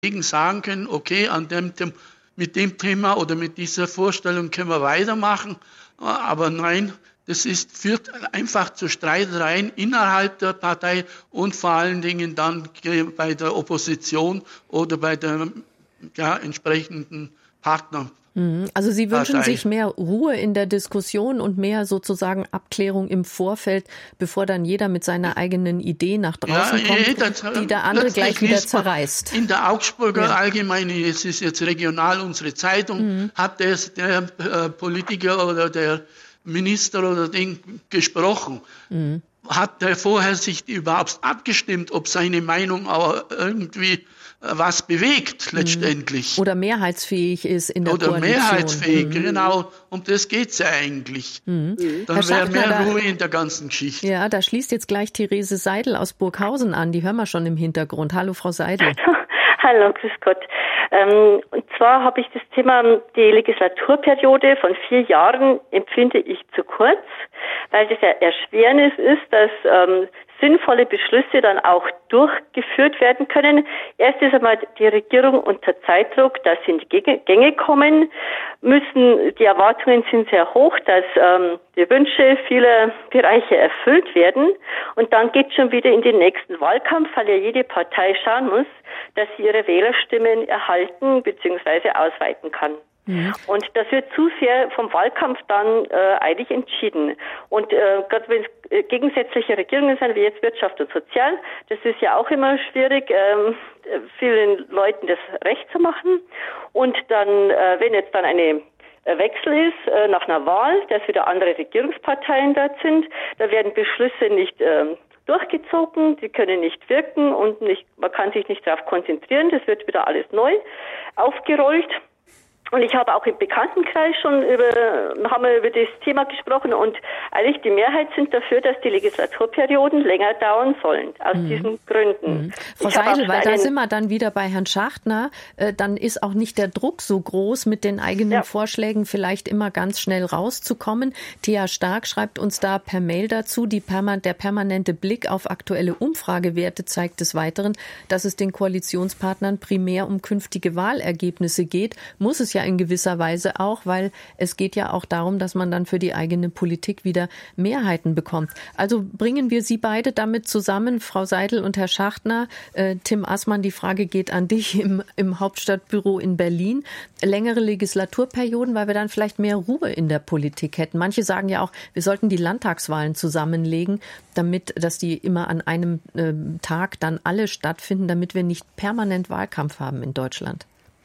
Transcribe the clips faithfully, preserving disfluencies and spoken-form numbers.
sagen können, okay, an dem, dem, mit dem Thema oder mit dieser Vorstellung können wir weitermachen. Aber nein, das ist, führt einfach zu Streitereien innerhalb der Partei und vor allen Dingen dann bei der Opposition oder bei der ja, entsprechenden Partner. Also Sie wünschen Partei. sich mehr Ruhe in der Diskussion und mehr sozusagen Abklärung im Vorfeld, bevor dann jeder mit seiner eigenen Idee nach draußen ja, kommt, jeder, die der andere gleich wieder zerreißt. In der Augsburger ja. Allgemeine, es ist jetzt regional unsere Zeitung, mhm. hat der, der äh, Politiker oder der Minister oder Ding gesprochen. Mhm. Hat der vorher sich überhaupt abgestimmt, ob seine Meinung auch irgendwie was bewegt letztendlich. Oder mehrheitsfähig ist in der Oder Koalition. Oder mehrheitsfähig, mhm. genau. Um das geht's ja eigentlich. Mhm. Dann wäre mehr Ruhe in der ganzen Geschichte. Ja, da schließt jetzt gleich Therese Seidel aus Burghausen an. Die hören wir schon im Hintergrund. Hallo, Frau Seidel. Hallo, grüß Gott. Ähm, und zwar habe ich das Thema, die Legislaturperiode von vier Jahren empfinde ich zu kurz, weil das ja Erschwernis ist, dass ähm, sinnvolle Beschlüsse dann auch durchgeführt werden können. Erst ist einmal die Regierung unter Zeitdruck, dass sie in die Gänge kommen müssen. Die Erwartungen sind sehr hoch, dass ähm, die Wünsche vieler Bereiche erfüllt werden. Und dann geht es schon wieder in den nächsten Wahlkampf, weil ja jede Partei schauen muss, dass sie ihre Wählerstimmen erhalten bzw. ausweiten kann. Mhm. Und das wird zu sehr vom Wahlkampf dann äh, eigentlich entschieden. Und äh, gerade wenn es äh, gegensätzliche Regierungen sind, wie jetzt Wirtschaft und Sozial, das ist ja auch immer schwierig, ähm, vielen Leuten das recht zu machen. Und dann, äh, wenn jetzt dann eine Wechsel ist äh, nach einer Wahl, dass wieder andere Regierungsparteien dort sind, da werden Beschlüsse nicht ähm, durchgezogen, die können nicht wirken und nicht, man kann sich nicht darauf konzentrieren, das wird wieder alles neu aufgerollt. Und ich habe auch im Bekanntenkreis schon über, haben wir über das Thema gesprochen und eigentlich die Mehrheit sind dafür, dass die Legislaturperioden länger dauern sollen, aus mhm. diesen Gründen. Mhm. Frau Seidel, weil da sind wir dann wieder bei Herrn Schachtner, äh, dann ist auch nicht der Druck so groß, mit den eigenen ja. Vorschlägen vielleicht immer ganz schnell rauszukommen. Thea Stark schreibt uns da per Mail dazu, die perman- der permanente Blick auf aktuelle Umfragewerte zeigt des Weiteren, dass es den Koalitionspartnern primär um künftige Wahlergebnisse geht, muss es ja in gewisser Weise auch, weil es geht ja auch darum, dass man dann für die eigene Politik wieder Mehrheiten bekommt. Also bringen wir Sie beide damit zusammen, Frau Seidel und Herr Schachtner. Äh, Tim Assmann, die Frage geht an dich im, im Hauptstadtbüro in Berlin. Längere Legislaturperioden, weil wir dann vielleicht mehr Ruhe in der Politik hätten. Manche sagen ja auch, wir sollten die Landtagswahlen zusammenlegen, damit, dass die immer an einem äh, Tag dann alle stattfinden, damit wir nicht permanent Wahlkampf haben in Deutschland.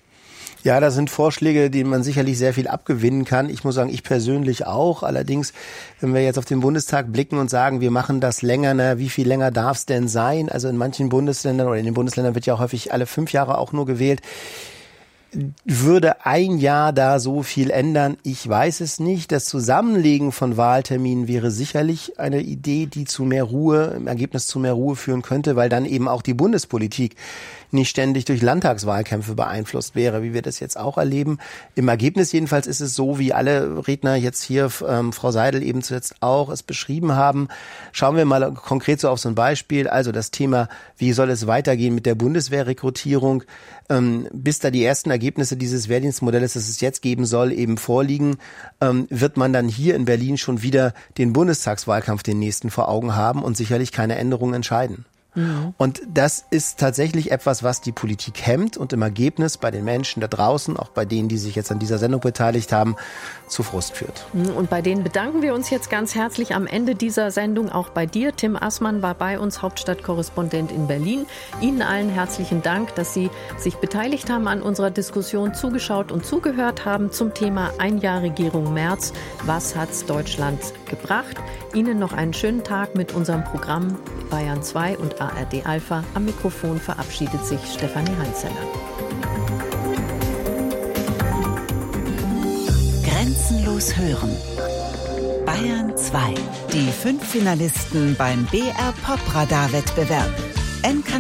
Ja, das sind Vorschläge, denen man sicherlich sehr viel abgewinnen kann. Ich muss sagen, ich persönlich auch. Allerdings, wenn wir jetzt auf den Bundestag blicken und sagen, wir machen das länger, na, wie viel länger darf es denn sein? Also in manchen Bundesländern oder in den Bundesländern wird ja auch häufig alle fünf Jahre auch nur gewählt. Würde ein Jahr da so viel ändern? Ich weiß es nicht. Das Zusammenlegen von Wahlterminen wäre sicherlich eine Idee, die zu mehr Ruhe, im Ergebnis zu mehr Ruhe führen könnte, weil dann eben auch die Bundespolitik nicht ständig durch Landtagswahlkämpfe beeinflusst wäre, wie wir das jetzt auch erleben. Im Ergebnis jedenfalls ist es so, wie alle Redner jetzt hier, ähm, Frau Seidel eben zuletzt auch es beschrieben haben. Schauen wir mal konkret so auf so ein Beispiel. Also das Thema, wie soll es weitergehen mit der Bundeswehrrekrutierung? Ähm, bis da die ersten Ergebnisse dieses Wehrdienstmodells, das es jetzt geben soll, eben vorliegen, ähm, wird man dann hier in Berlin schon wieder den Bundestagswahlkampf, den nächsten, vor Augen haben und sicherlich keine Änderungen entscheiden. Mhm. Und das ist tatsächlich etwas, was die Politik hemmt und im Ergebnis bei den Menschen da draußen, auch bei denen, die sich jetzt an dieser Sendung beteiligt haben, zu Frust führt. Und bei denen bedanken wir uns jetzt ganz herzlich am Ende dieser Sendung. Auch bei dir, Tim Assmann, war bei uns Hauptstadtkorrespondent in Berlin. Ihnen allen herzlichen Dank, dass Sie sich beteiligt haben an unserer Diskussion, zugeschaut und zugehört haben zum Thema Ein Jahr Regierung Merz. Was hat's Deutschland gebracht? Ihnen noch einen schönen Tag mit unserem Programm Bayern zwei und A R D Alpha. Am Mikrofon verabschiedet sich Stefanie Heinzeller. Grenzenlos hören. Bayern zwei. Die fünf Finalisten beim B R Pop Radar Wettbewerb.